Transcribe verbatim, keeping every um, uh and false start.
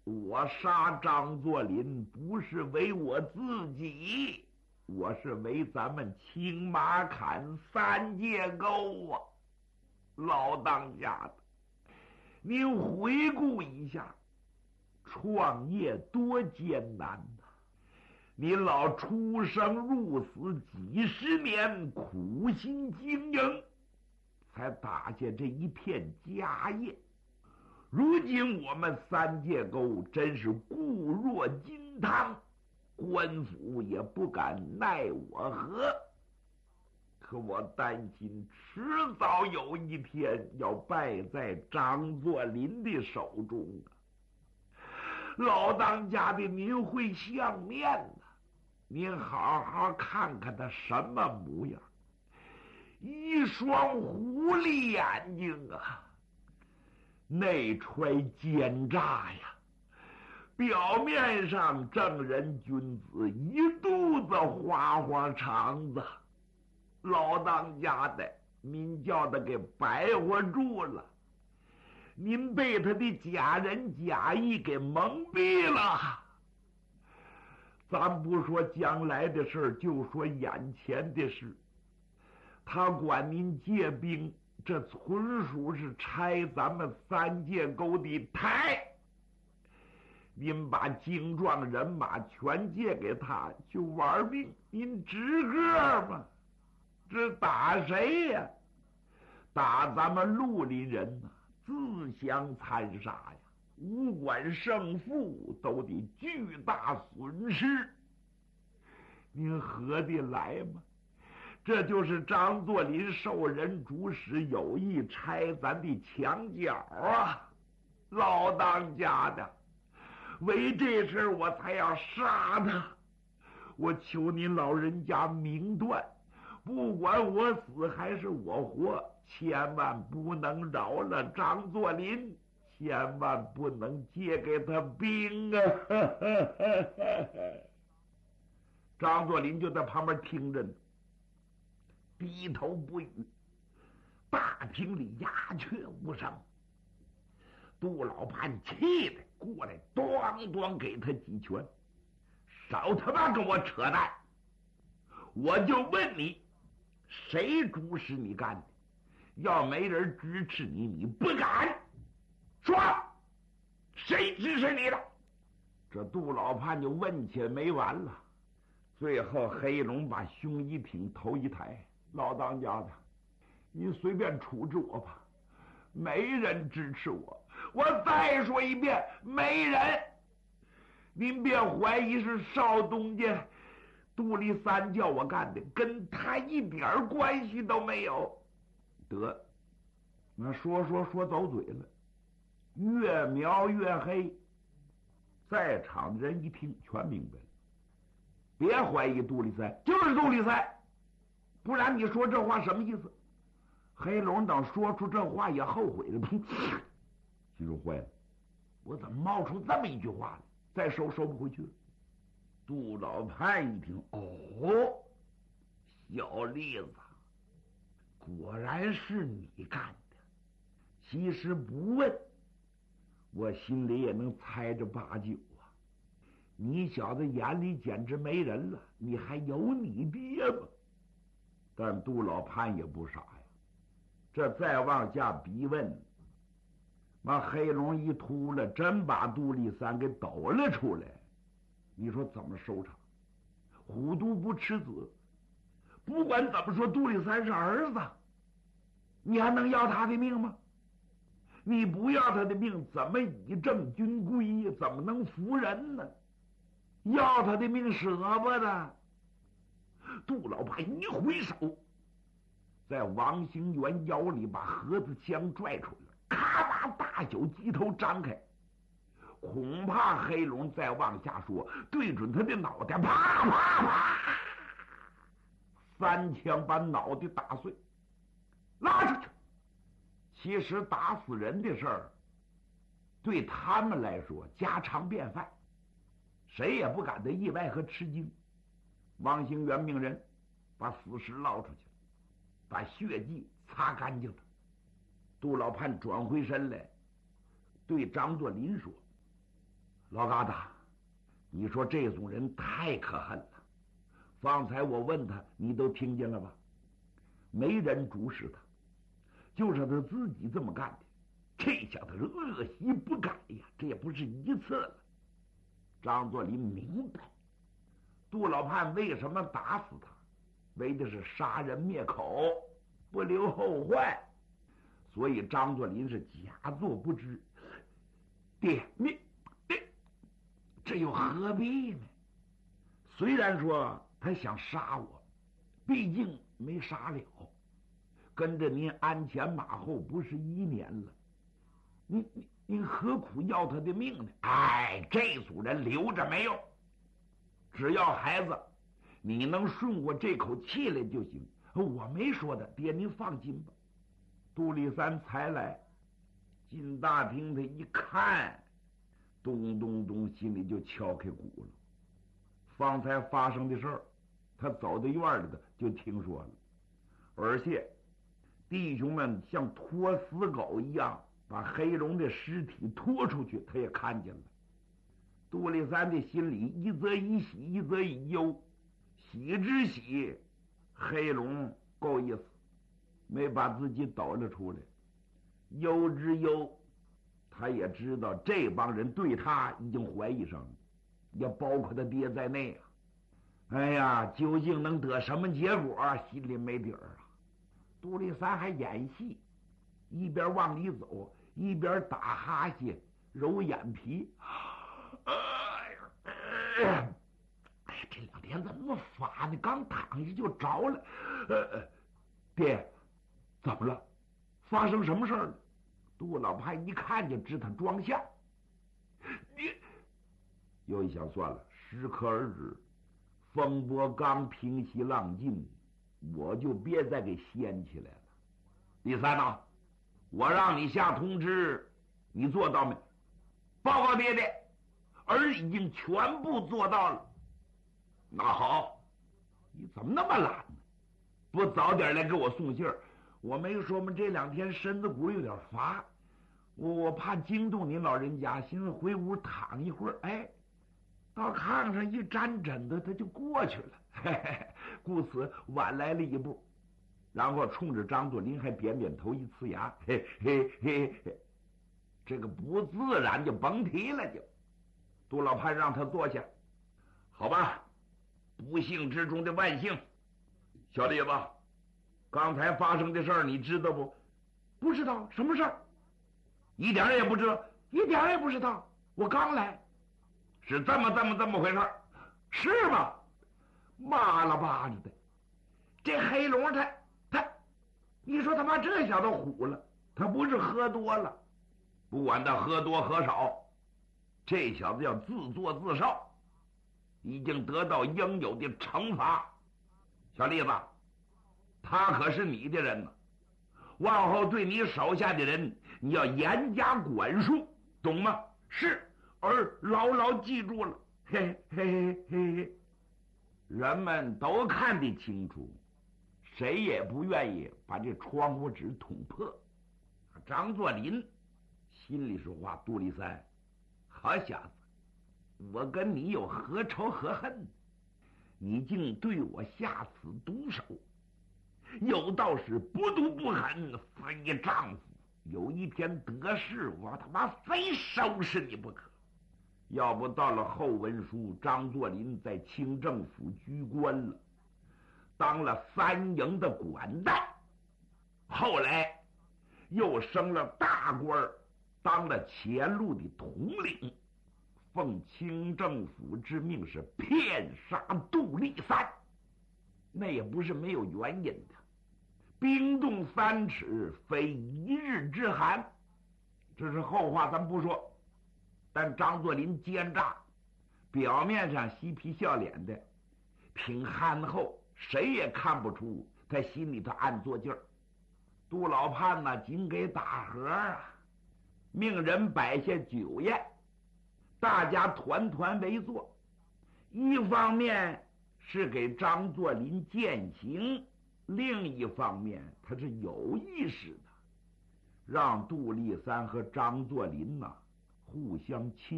我杀张作霖不是为我自己，我是为咱们青马坎三界沟啊！老当家的，您回顾一下，创业多艰难呐！您老出生入死几十年，苦心经营，才打下这一片家业。如今我们三界沟真是固若金汤，官府也不敢奈我何。可我担心迟早有一天要败在张作霖的手中啊！老当家的，您会相面呐、啊？您好好看看他什么模样，一双狐狸眼睛啊，内揣奸诈呀，表面上正人君子，一肚子花花肠子。老当家的，您叫他给白活住了，您被他的假仁假义给蒙蔽了。咱不说将来的事，就说眼前的事。他管您借兵，这纯属是拆咱们三界沟的台。您把精壮人马全借给他，就玩命，您值个吗？这打谁呀？打咱们绿林人呐、啊，自相残杀呀！无管胜负，都得巨大损失。您合得来吗？这就是张作霖受人主使，有意拆咱的墙角啊！老当家的，为这事我才要杀他。我求您老人家明断，不管我死还是我活，千万不能饶了张作霖，千万不能借给他兵啊！张作霖就在旁边听着呢，低头不语。大厅里鸦雀无声。杜老潘气的过来，咣咣给他几拳，少他妈跟我扯淡！我就问你，谁主使你干的？要没人支持你，你不敢说，谁支持你的？这杜老潘就问起来没完了。最后黑龙把胸一挺，头一抬，老当家的，你随便处置我吧，没人支持我。我再说一遍，没人。您别怀疑是少东家杜立三叫我干的，跟他一点关系都没有。得，那说说说走嘴了，越描越黑。在场的人一听全明白了，别怀疑杜立三，就是杜立三，不然你说这话什么意思？黑龙等说出这话也后悔了，心说坏了，我怎么冒出这么一句话来？再收收不回去了。杜老潘一听，哦，小栗子，果然是你干的。其实不问，我心里也能猜着八九啊。你小子眼里简直没人了，你还有你爹吗？但杜老潘也不傻呀，这再往下逼问，把黑龙一秃了，真把杜立三给抖了出来。你说怎么收场？虎毒不吃子，不管怎么说，杜立三是儿子，你还能要他的命吗？你不要他的命，怎么以正军规？怎么能服人呢？要他的命舍不得。杜老潘一挥手，在王兴元腰里把盒子枪拽出来，咔吧，大小鸡头张开，恐怕黑龙再往下说，对准他的脑袋，啪啪啪，三枪把脑袋打碎，拉出去。其实打死人的事儿，对他们来说家常便饭，谁也不感到意外和吃惊。王兴元命人把死尸捞出去，把血迹擦干净了。杜老潘转回身来，对张作霖说：“ 老疙瘩，你说这种人太可恨了。方才我问他，你都听见了吧？没人主使他，就是他自己这么干的。这小子是恶习不改呀，这也不是一次了。张作霖明白杜老判为什么打死他，为的是杀人灭口，不留后患。所以张作霖是假作不知。爹，你爹，这又何必呢？虽然说他想杀我，毕竟没杀了，跟着您鞍前马后不是一年了，你你你何苦要他的命呢？哎，这组人留着没用，只要孩子你能顺过这口气来就行。我没说的，爹您放心吧。杜立三才来进大厅，他一看，咚咚咚，心里就敲开鼓了。方才发生的事儿，他走到院里头就听说了，而且弟兄们像拖死狗一样把黑龙的尸体拖出去，他也看见了。杜立三的心里一则一喜，一则一忧。喜之喜，黑龙够意思，没把自己抖了出来；忧之忧，他也知道这帮人对他已经怀疑上了，也包括他爹在内啊。哎呀，究竟能得什么结果，心里没底儿啊。杜立三还演戏，一边往里走，一边打哈欠，揉眼皮。哎呀，哎呀，这两天怎么发呢？刚躺下就着了。呃，爹，怎么了？发生什么事儿了？杜老派一看就知他装相。你又一想，算了，适可而止。风波刚平息浪静，我就别再给掀起来了。第三呢，我让你下通知，你做到没？报告爹爹，儿已经全部做到了。那好，你怎么那么懒呢？不早点来给我送信儿？我没说吗？这两天身子骨有点乏，我我怕惊动您老人家，寻思回屋躺一会儿。哎，到炕上一沾枕头，他就过去了，嘿嘿，故此晚来了一步。然后冲着张作霖还扁扁头一呲牙，嘿嘿嘿嘿，这个不自然就甭提了。就杜老潘让他坐下，好吧，不幸之中的万幸。小弟子，刚才发生的事儿你知道不？不知道。什么事儿？一点也不知道。一点也不知道，我刚来。是这么这么这么回事儿，是吗？妈了巴子的，这黑龙他他，你说他妈这小子虎了，他不是喝多了，不管他喝多喝少，这小子要自作自受，已经得到应有的惩罚。小栗子，他可是你的人呢，往后对你手下的人你要严加管束，懂吗？是。而牢牢记住了，嘿嘿嘿嘿，人们都看得清楚，谁也不愿意把这窗户纸捅破。张作霖心里说话：杜立三，好小子，我跟你有何仇何恨？你竟对我下此毒手！有道是不毒不狠，非丈夫。有一天得势，我他妈非收拾你不可。要不到了后文书，张作霖在清政府居官了，当了三营的管带，后来又升了大官，当了前路的统领，奉清政府之命是骗杀杜立三，那也不是没有原因的。冰冻三尺，非一日之寒，这是后话，咱不说。但张作霖奸诈，表面上嬉皮笑脸的，挺憨厚，谁也看不出他心里头暗作劲儿。杜老判呢，仅给打盒啊，命人摆下酒宴，大家团团围坐。一方面是给张作霖践行，另一方面他是有意识的，让杜立三和张作霖呢互相亲